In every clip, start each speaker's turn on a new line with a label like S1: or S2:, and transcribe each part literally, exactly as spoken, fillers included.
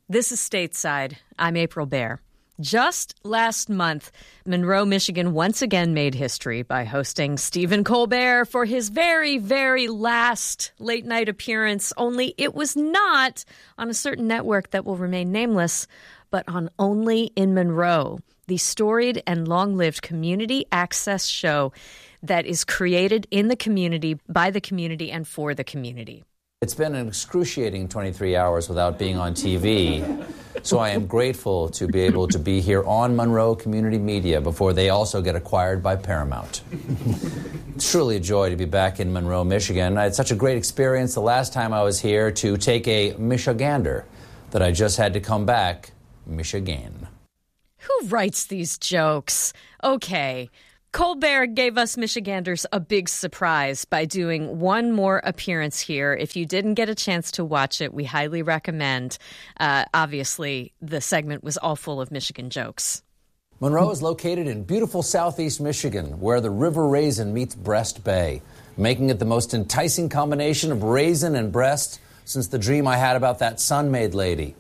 S1: This is Stateside. I'm April Baer. Just last month, Monroe, Michigan once again made history by hosting Stephen Colbert for his very, very last late-night appearance, only it was not on a certain network that will remain nameless, but on Only in Monroe, the storied and long-lived community access show that is created in the community, by the community, and for the community.
S2: It's been an excruciating twenty-three hours without being on T V, so I am grateful to be able to be here on Monroe Community Media before they also get acquired by Paramount. It's truly a joy to be back in Monroe, Michigan. I had such a great experience the last time I was here to take a Michigander that I just had to come back Michigan.
S1: Who writes these jokes? Okay. Colbert gave us Michiganders a big surprise by doing one more appearance here. If you didn't get a chance to watch it, we highly recommend. Uh, obviously, the segment was all full of Michigan jokes.
S2: Monroe is located in beautiful southeast Michigan, where the River Raisin meets Breast Bay, making it the most enticing combination of raisin and breast since the dream I had about that sun-made lady.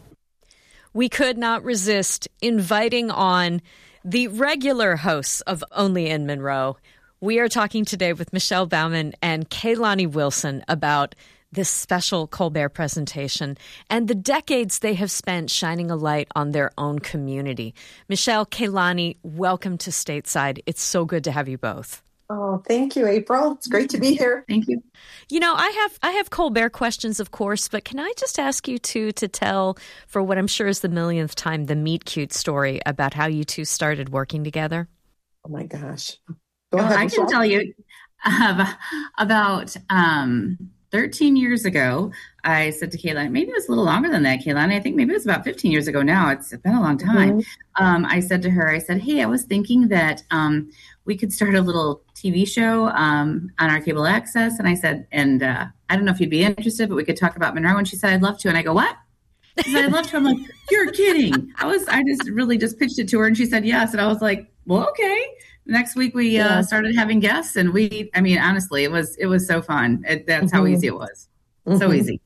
S1: We could not resist inviting on the regular hosts of Only in Monroe. We are talking today with Michelle Bauman and Kaylani Wilson about this special Colbert presentation and the decades they have spent shining a light on their own community. Michelle, Kaylani, welcome to Stateside. It's so good to have you both.
S3: Oh, thank you, April. It's great to be here.
S4: Thank you.
S1: You know, I have I have Colbert questions, of course, but can I just ask you two to tell, for what I'm sure is the millionth time, the meet cute story about how you two started working together?
S3: Oh, my gosh. Go
S4: well,
S3: ahead,
S4: I
S3: Michelle.
S4: can tell you uh, about um, thirteen years ago, I said to Kaylani, maybe it was a little longer than that, Kaylani. I think maybe it was about fifteen years ago now. It's been a long time. Mm-hmm. Um, I said to her, I said, hey, I was thinking that um, we could start a little T V show um, on our cable access. And I said, and uh, I don't know if you'd be interested, but we could talk about Monroe. And she said, I'd love to. And I go, what? She said, I'd love to. I'm like, you're kidding. I was, I just really just pitched it to her. And she said, yes. And I was like, well, okay. Next week we
S3: yeah.
S4: uh, started having guests, and we, I mean, honestly, it was, it was so fun. It, that's mm-hmm. how easy it was. Mm-hmm. So easy.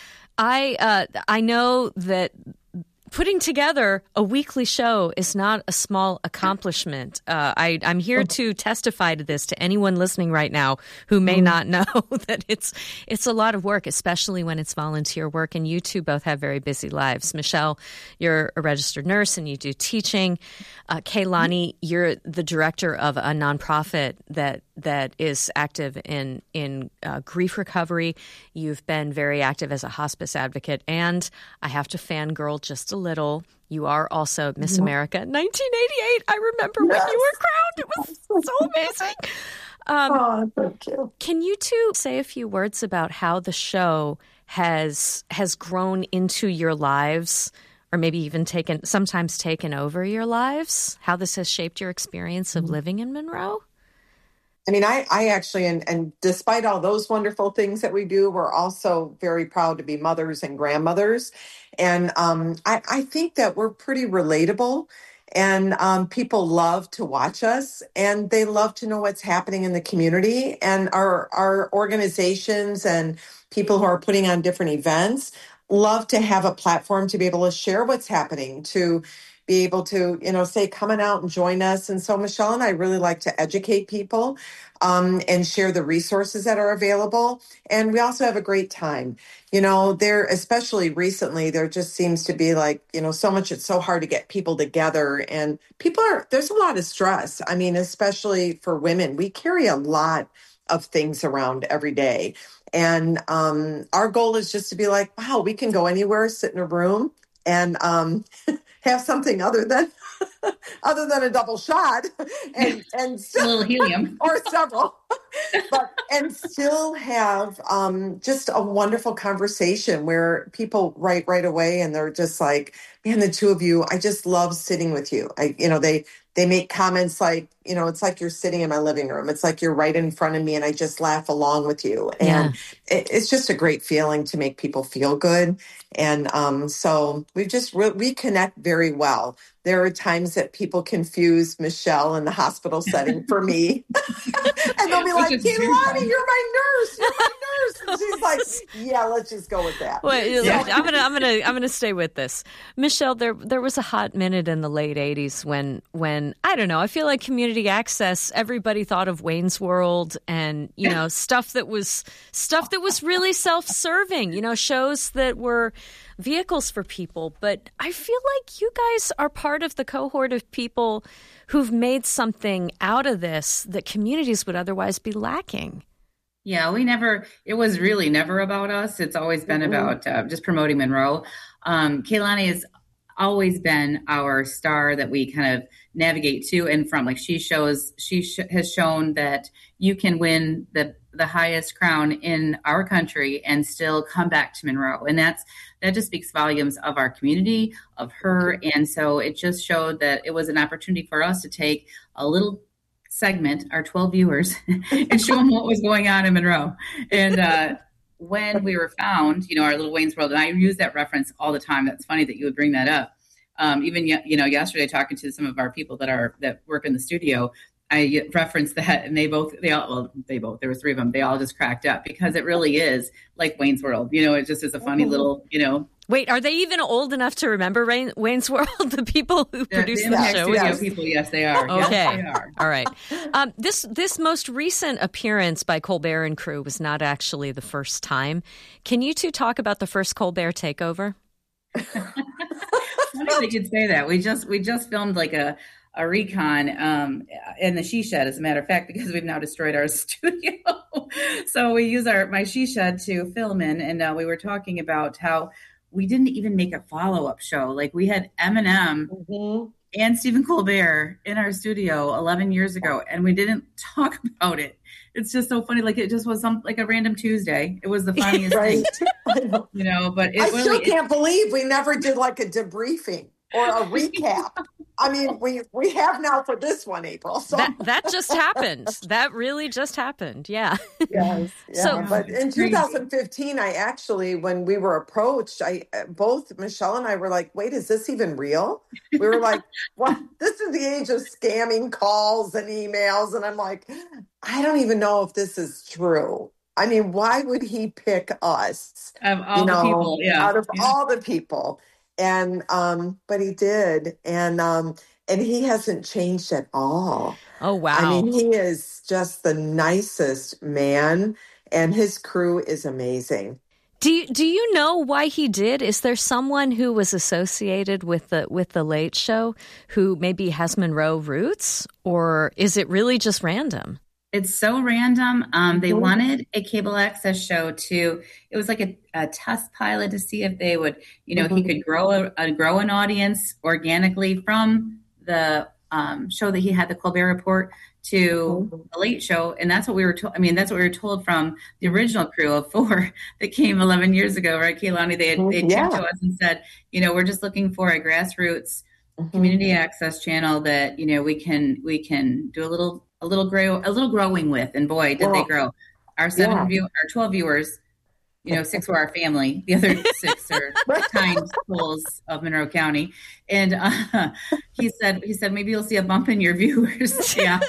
S1: I, uh, I know that putting together a weekly show is not a small accomplishment. Uh, I, I'm here to testify to this to anyone listening right now who may not know that it's it's a lot of work, especially when it's volunteer work. And you two both have very busy lives. Michelle, you're a registered nurse and you do teaching. Uh, Kaylani, you're the director of a nonprofit that that is active in in uh, grief recovery. You've been very active as a hospice advocate, and I have to fangirl just a little. You are also Miss mm-hmm. America nineteen eighty-eight. I remember yes. when you were crowned. It was so amazing. Um,
S3: oh, thank you.
S1: Can you two say a few words about how the show has has grown into your lives, or maybe even taken sometimes taken over your lives? How this has shaped your experience of mm-hmm. living in Monroe?
S3: I mean, I, I actually, and, and despite all those wonderful things that we do, we're also very proud to be mothers and grandmothers. And um, I, I think that we're pretty relatable, and um, people love to watch us, and they love to know what's happening in the community. And our, our organizations and people who are putting on different events love to have a platform to be able to share what's happening, to be able to, you know, say, come on out and join us. And so Michelle and I really like to educate people um, and share the resources that are available. And we also have a great time. You know, there, especially recently, there just seems to be like, you know, so much, it's so hard to get people together, and people are, there's a lot of stress. I mean, especially for women, we carry a lot of things around every day. And um, our goal is just to be like, wow, we can go anywhere, sit in a room and um, have something other than other than a double shot and and
S4: still, a little helium
S3: or several, but and still have um, just a wonderful conversation where people write right away and they're just like, man, the two of you, I just love sitting with you. I, you know, they they make comments like, you know, it's like you're sitting in my living room. It's like you're right in front of me and I just laugh along with you. And yeah. it, it's just a great feeling to make people feel good. And um, so we just, re- we connect very well. There are times that people confuse Michelle in the hospital setting for me. And they'll be like, Kaylani, you're my nurse. You're my years. She's like, yeah, let's just go with that.
S1: Well,
S3: Yeah.
S1: I'm gonna, I'm gonna, I'm gonna stay with this, Michelle. There, there was a hot minute in the late eighties when, when I don't know. I feel like community access. Everybody thought of Wayne's World and you know stuff that was stuff that was really self-serving. You know, shows that were vehicles for people. But I feel like you guys are part of the cohort of people who've made something out of this that communities would otherwise be lacking.
S4: Yeah, we never, it was really never about us. It's always been
S3: Mm-hmm.
S4: about uh, just promoting Monroe. Um, Kaylani has always been our star that we kind of navigate to and from. Like she shows, she sh- has shown that you can win the the highest crown in our country and still come back to Monroe. And that's, that just speaks volumes of our community, of her. And so it just showed that it was an opportunity for us to take a little segment, our twelve viewers, and show them what was going on in Monroe. And uh, when we were found, you know, our little Wayne's World, and I use that reference all the time. That's funny that you would bring that up. Um, even, you know, yesterday talking to some of our people that are, that work in the studio, I referenced that and they both, they all, well, they both, there was three of them. They all just cracked up because it really is like Wayne's World. You know, it just is a funny little, you know.
S1: Wait, are they even old enough to remember Rain, Wayne's World? The people who produced
S4: the
S1: the
S4: Impact
S1: show?
S4: Studio
S3: yes.
S4: people, yes, they are.
S1: Okay.
S4: Yes, they are.
S1: All right. Um, this this most recent appearance by Colbert and crew was not actually the first time. Can you two talk about the first Colbert takeover?
S4: Funny they could say that. We just we just filmed like a a recon um, in the she shed, as a matter of fact, because we've now destroyed our studio. So we use our my she shed to film in, and uh, we were talking about how we didn't even make a follow up show. Like we had Eminem
S3: Mhm.
S4: and Stephen Colbert in our studio eleven years ago, and we didn't talk about it. It's just so funny. Like it just was some like a random Tuesday. It was the funniest
S3: Right.
S4: thing, you know. But it
S3: I
S4: really,
S3: still can't believe we never did like a debriefing or a recap. I mean, we we have now for this one, April. So
S1: That that just happened. That really just happened. Yeah.
S3: yes, yeah.
S1: So-
S3: But in
S4: Crazy.
S3: twenty fifteen, I actually, when we were approached, I both Michelle and I were like, "Wait, is this even real?" We were like, "What? This is the age of scamming calls and emails," and I'm like, "I don't even know if this is true." I mean, why would he pick us?
S4: of all
S3: you know,
S4: the people, yeah,
S3: out of
S4: yeah.
S3: all the people. And um, but he did, and um, and he hasn't changed at all.
S1: Oh wow.
S3: I mean, he is just the nicest man, and his crew is amazing.
S1: Do you, do you know why he did? Is there someone who was associated with the with the Late Show who maybe has Monroe roots, or is it really just random?
S4: It's so random. Um, they
S3: Mhm.
S4: wanted a cable access show to. It was like a, a test pilot to see if they would, you know, he
S3: Mhm.
S4: could grow a, a grow an audience organically from the um, show that he had, the Colbert Report, to
S3: Mhm.
S4: the Late Show, and that's what we were told. I mean, that's what we were told from the original crew of four that came eleven years ago, right, Kehlani? They had, they
S3: Yeah.
S4: came to us and said, you know, we're just looking for a grassroots
S3: Mhm.
S4: community access channel that, you know, we can we can do a little a little grow a little growing with, and boy, did they
S3: Yeah.
S4: grow. Our seven
S3: Yeah.
S4: view our twelve viewers, you know, six were our family, the other six are kind souls of Monroe County. And uh, he said he said maybe you'll see a bump in your viewers. Yeah.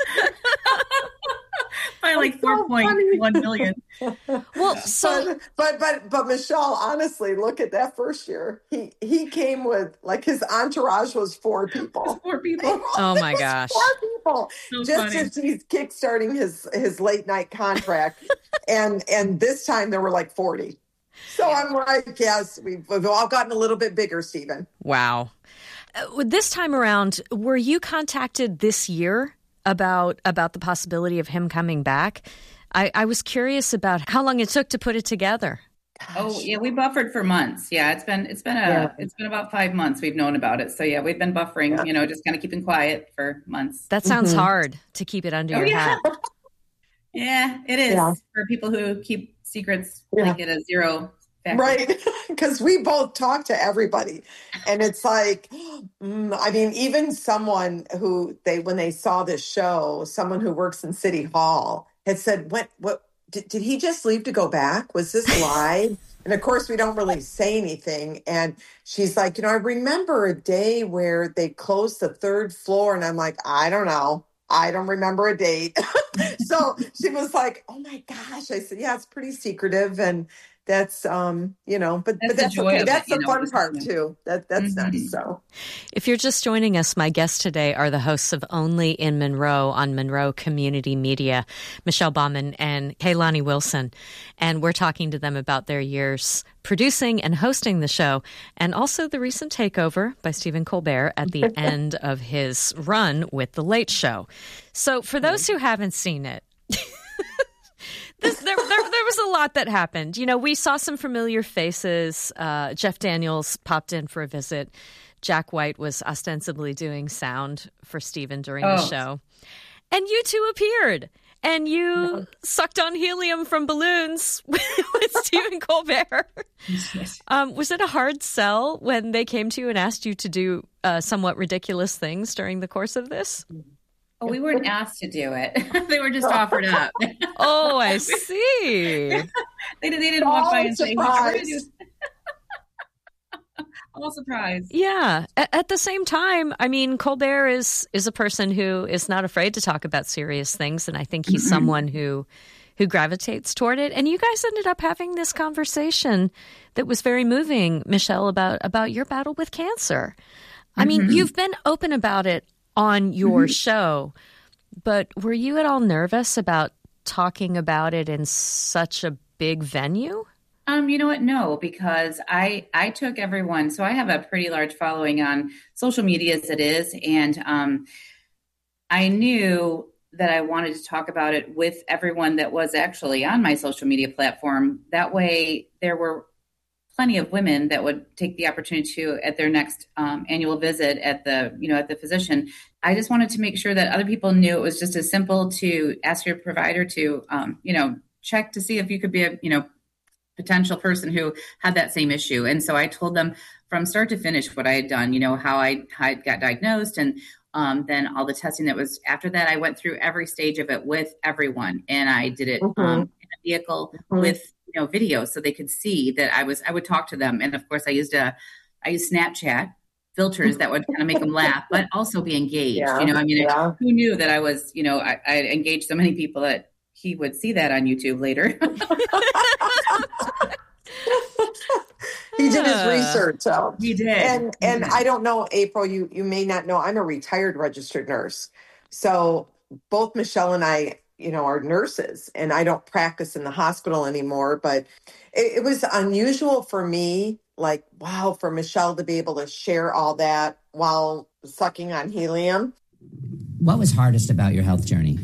S4: By like
S3: That's so
S4: four point one million.
S1: Well, so
S3: but, but but but Michelle, honestly, look at that first year. He he came with like his entourage was four people.
S4: Four people.
S1: oh my
S3: It was
S1: gosh.
S3: four people.
S4: So
S3: Just
S4: funny.
S3: as he's kickstarting his his late night contract, and and this time there were like forty. So I'm like, yes, we've, we've all gotten a little bit bigger, Stephen.
S1: Wow. Uh, this time around, were you contacted this year about about the possibility of him coming back? I, I was curious about how long it took to put it together.
S4: Oh yeah, we buffered for months. Yeah, it's been it's been a
S3: Yeah.
S4: it's been about five months we've known about it. So yeah, we've been buffering,
S3: Yeah.
S4: you know, just kind of keeping quiet for months.
S1: That sounds
S3: Mhm.
S1: hard to keep it under
S4: Oh,
S1: your
S4: yeah.
S1: hat.
S4: Yeah, it is
S3: Yeah.
S4: for people who keep secrets
S3: Yeah.
S4: like at a zero factor.
S3: Right, because we both talk to everybody, and it's like, mm, I mean, even someone who they when they saw this show, someone who works in City Hall had said, "What? What? Did, did he just leave to go back? Was this live?" And of course, we don't really say anything. And she's like, "You know, I remember a day where they closed the third floor," and I'm like, "I don't know. I don't remember a date. So she was like, oh my gosh. I said, yeah, it's pretty secretive. And that's, um, you know, but,
S4: That's
S3: but
S4: the
S3: that's
S4: joy
S3: okay.
S4: of
S3: That's
S4: it, you
S3: the
S4: know,
S3: fun
S4: just-
S3: part
S4: yeah.
S3: too. That That's
S4: Mhm.
S3: nice. So
S1: If you're just joining us, my guests today are the hosts of Only in Monroe on Monroe Community Media, Michelle Bauman and Kaylani Wilson. And we're talking to them about their years producing and hosting the show, and also the recent takeover by Stephen Colbert at the end of his run with The Late Show. So for those who haven't seen it, This, there, there, there was a lot that happened. You know, we saw some familiar faces. Uh, Jeff Daniels popped in for a visit. Jack White was ostensibly doing sound for Stephen during
S4: Oh.
S1: the show. And you two appeared. And you sucked on helium from balloons with Stephen Colbert. Um, was it a hard sell when they came to you and asked you to do uh, somewhat ridiculous things during the course of this?
S4: Oh, we weren't asked to do it. They were just offered up.
S1: Oh, I see.
S4: They, they didn't walk by and say, "We're gonna do-"
S3: surprise.
S4: All surprised.
S1: Yeah. At, at the same time, I mean, Colbert is is a person who is not afraid to talk about serious things, and I think he's someone who who gravitates toward it. And you guys ended up having this conversation that was very moving, Michelle, about about your battle with cancer. I mean,
S4: Mhm.
S1: you've been open about it on your show, but were you at all nervous about talking about it in such a big venue?
S4: Um, you know what? No, because I I took everyone. So I have a pretty large following on social media as it is, and um, I knew that I wanted to talk about it with everyone that was actually on my social media platform. That way, there were plenty of women that would take the opportunity to, at their next um, annual visit at the, you know, at the physician. I just wanted to make sure that other people knew it was just as simple to ask your provider to, um, you know, check to see if you could be a, you know, potential person who had that same issue. And so I told them from start to finish what I had done, you know, how I, how I got diagnosed, and um, then all the testing that was after that. I went through every stage of it with everyone, and I did it
S3: Mhm.
S4: um, in a vehicle
S3: Mhm.
S4: with, you know, video, so they could see that I was, I would talk to them. And of course I used a, I used Snapchat filters that would kind of make them laugh, but also be engaged.
S3: Yeah,
S4: You know, I mean,
S3: yeah.
S4: who knew that I was, you know, I, I engaged so many people that he would see that on YouTube later.
S3: He did his
S1: Ah.
S3: research. So.
S4: He did.
S3: And
S4: He
S3: and
S4: did.
S3: I don't know, April, you you may not know, I'm a retired registered nurse. So both Michelle and I, you know, are nurses, and I don't practice in the hospital anymore. But it, it was unusual for me, like, wow, for Michelle to be able to share all that while sucking on helium.
S5: What was hardest about your health journey?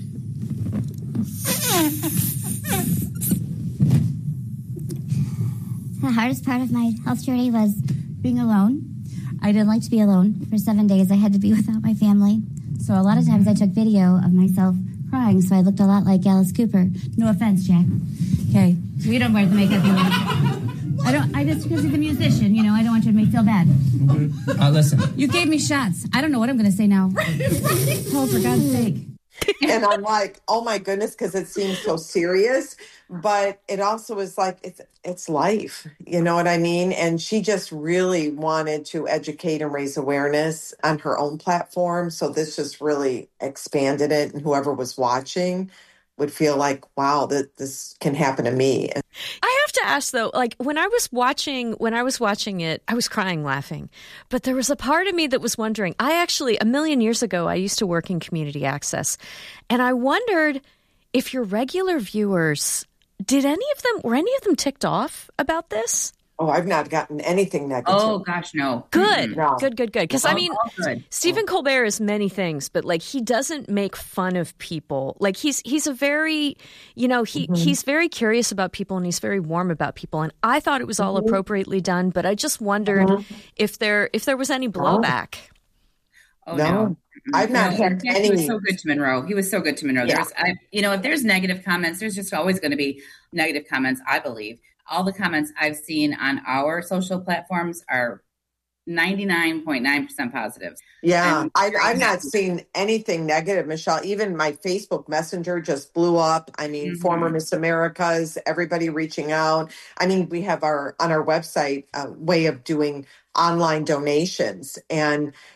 S6: The hardest part of my health journey was being alone. I didn't like to be alone. For seven days, I had to be without my family. So a lot of times I took video of myself crying, so I looked a lot like Alice Cooper. No offense, Jack. Okay, we don't wear the makeup you wear. I don't, I just, because he's a musician, you know, I don't want you to make me feel bad.
S5: Uh, listen,
S6: You gave me shots. I don't know what I'm going to say now. Oh, for God's sake.
S3: And I'm like, oh my goodness, because it seems so serious. But it also is like, it's it's life. You know what I mean? And she just really wanted to educate and raise awareness on her own platform. So this just really expanded it. And whoever was watching would feel like, wow, that this can happen to me.
S1: I have to ask though, like when I was watching, when I was watching it, I was crying laughing, but there was a part of me that was wondering, I actually, a million years ago, I used to work in community access, and I wondered if your regular viewers, did any of them, were any of them ticked off about this?
S3: Oh, I've not gotten anything negative.
S4: Oh gosh, no.
S1: Good,
S3: No.
S1: good, good, good. Because I
S4: All-
S1: mean,
S4: all good.
S1: Stephen Colbert is many things, but like he doesn't make fun of people. Like he's he's a very, you know, he he's very curious about people, and he's very warm about people. And I thought it was all appropriately done, but I just wondered if there if there was any blowback.
S4: Oh
S3: No.
S4: no.
S3: I've not
S4: No,
S3: had
S4: in fact, He was
S3: any-
S4: so good to Monroe. He was so good to Monroe.
S3: Yeah.
S4: There's, I, you know, if there's negative comments, there's just always going to be negative comments, I believe. All the comments I've seen on our social platforms are ninety-nine point nine percent positive.
S3: Yeah,
S4: I'm
S3: I,
S4: very
S3: I've not
S4: happy.
S3: seen anything negative, Michelle. Even my Facebook Messenger just blew up. I mean,
S4: Mhm.
S3: former Miss Americas, everybody reaching out. I mean, we have our on our website a way of doing online donations, and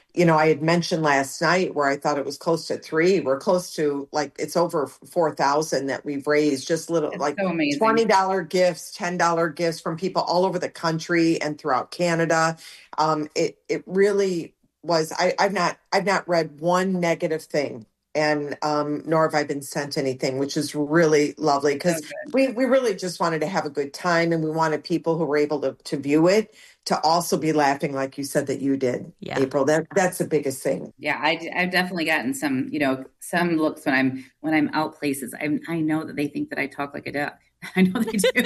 S3: you know, I had mentioned last night where I thought it was close to three. We're close to like, it's over four thousand that we've raised, just little
S4: It's
S3: like
S4: so amazing.
S3: twenty dollars gifts, ten dollars gifts from people all over the country and throughout Canada. Um, it, it really was, I, I've not, I've not read one negative thing. And um, nor have I been sent anything, which is really lovely because
S4: So
S3: we, we really just wanted to have a good time, and we wanted people who were able to, to view it to also be laughing like you said that you did,
S1: Yeah.
S3: April. That that's the biggest thing.
S4: Yeah, I, I've definitely gotten some, you know, some looks when I'm when I'm out places. I I know that they think that I talk like a duck. I know they do.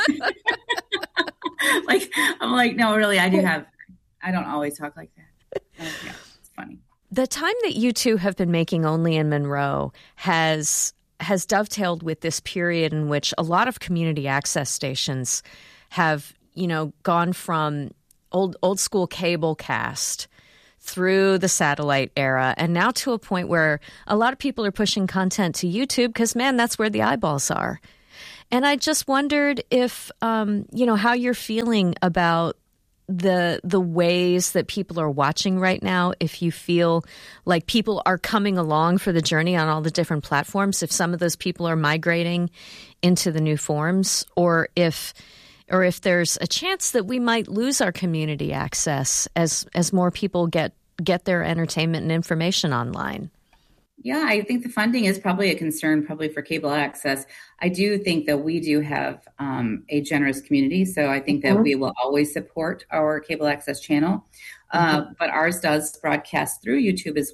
S4: Like I'm like, no, really, I do have. I don't always talk like that. Uh, yeah, it's funny.
S1: The time that you two have been making Only in Monroe has has dovetailed with this period in which a lot of community access stations have, you know, gone from old old school cable cast through the satellite era and now to a point where a lot of people are pushing content to YouTube because, man, that's where the eyeballs are. And I just wondered if, um, you know, how you're feeling about the the ways that people are watching right now, if you feel like people are coming along for the journey on all the different platforms, if some of those people are migrating into the new forms, or if or if there's a chance that we might lose our community access as as more people get get their entertainment and information online.
S4: Yeah, I think the funding is probably a concern, probably for cable access. I do think that we do have um, a generous community, so I think that
S3: Mhm.
S4: we will always support our cable access channel. Uh, but ours does broadcast through YouTube as